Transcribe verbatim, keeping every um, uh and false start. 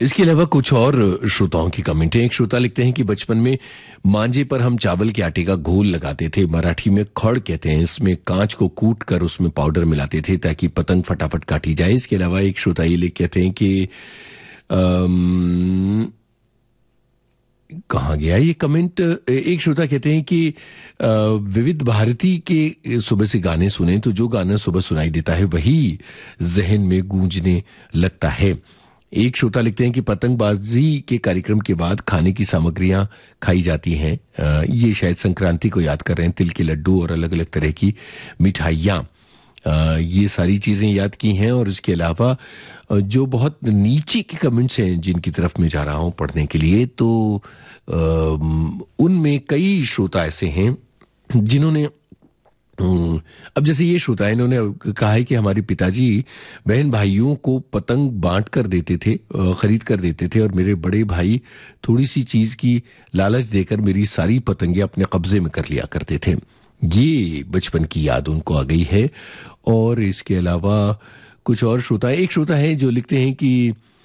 इसके अलावा कुछ और श्रोताओं की कमेंट है। एक श्रोता लिखते हैं कि बचपन में मांझे पर हम चावल के आटे का घोल लगाते थे, मराठी में खड़ कहते हैं। इसमें कांच को कूट कर उसमें पाउडर मिलाते थे ताकि पतंग फटाफट काटी जाए। इसके अलावा एक श्रोता ये लिख कहते हैं कि अम, कहाँ गया ये कमेंट। एक श्रोता कहते हैं कि अ, विविध भारती के सुबह से गाने सुने तो जो गाना सुबह सुनाई देता है वही जहन में गूंजने लगता है। एक श्रोता लिखते हैं कि पतंगबाजी के कार्यक्रम के बाद खाने की सामग्रियां खाई जाती हैं। अ, ये शायद संक्रांति को याद कर रहे हैं। तिल के लड्डू और अलग अलग तरह की मिठाइयाँ, अ, ये सारी चीजें याद की हैं। और इसके अलावा अ, जो बहुत नीचे के कमेंट्स हैं जिनकी तरफ मैं जा रहा हूं पढ़ने के लिए, तो अम, उनमें कई श्रोता ऐसे हैं जिन्होंने हम्म, अब जैसे ये श्रोता है, इन्होंने कहा है कि हमारे पिताजी बहन भाइयों को पतंग बांट कर देते थे, अ, खरीद कर देते थे, और मेरे बड़े भाई थोड़ी सी चीज की लालच देकर मेरी सारी पतंगे अपने कब्जे में कर लिया करते थे। ये बचपन की याद उनको आ गई है। और इसके अलावा कुछ और श्रोता, एक श्रोता है जो लिखते हैं कि